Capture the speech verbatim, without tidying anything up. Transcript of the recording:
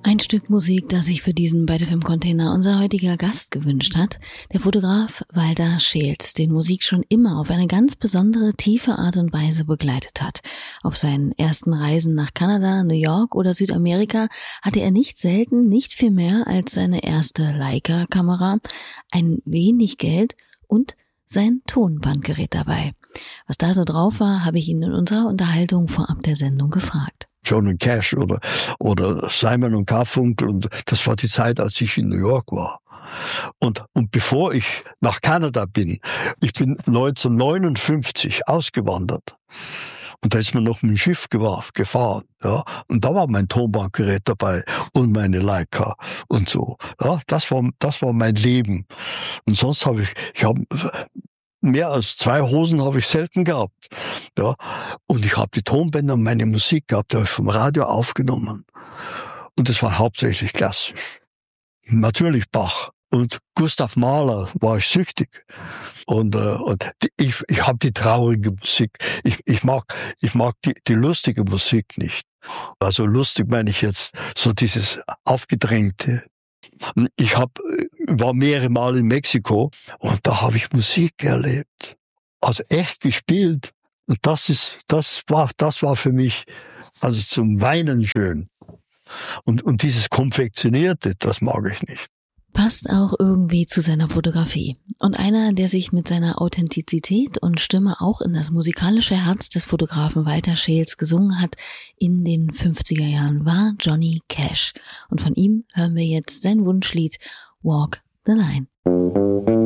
Ein Stück Musik, das sich für diesen Byte F M Container unser heutiger Gast gewünscht hat, der Fotograf Walter Scheels, den Musik schon immer auf eine ganz besondere, tiefe Art und Weise begleitet hat. Auf seinen ersten Reisen nach Kanada, New York oder Südamerika hatte er nicht selten nicht viel mehr als seine erste Leica-Kamera, ein wenig Geld und sein Tonbandgerät dabei. Was da so drauf war, habe ich ihn in unserer Unterhaltung vorab der Sendung gefragt. John und Cash oder, oder Simon und Garfunkel, und das war die Zeit, als ich in New York war. Und, und bevor ich nach Kanada bin, ich bin neunzehnhundertneunundfünfzig ausgewandert. Und da ist man noch mit dem Schiff gefahren, ja. Und da war mein Tonbandgerät dabei und meine Leica und so. Ja, das war, das war mein Leben. Und sonst habe ich, ich habe, mehr als zwei Hosen habe ich selten gehabt. Ja. Und ich habe die Tonbänder und meine Musik gehabt, die habe ich vom Radio aufgenommen. Und das war hauptsächlich klassisch. Natürlich Bach. Und Gustav Mahler war ich süchtig. Und, äh, und ich, ich habe die traurige Musik. Ich, ich mag, ich mag die, die lustige Musik nicht. Also lustig meine ich jetzt so dieses Aufgedrängte. Ich hab, war mehrere Mal in Mexiko und da habe ich Musik erlebt. Also echt gespielt. Und das ist, das war, das war für mich also zum Weinen schön. Und, und dieses Konfektionierte, das mag ich nicht. Passt auch irgendwie zu seiner Fotografie. Und einer, der sich mit seiner Authentizität und Stimme auch in das musikalische Herz des Fotografen Walter Scheels gesungen hat in den fünfziger Jahren, war Johnny Cash. Und von ihm hören wir jetzt sein Wunschlied Walk the Line.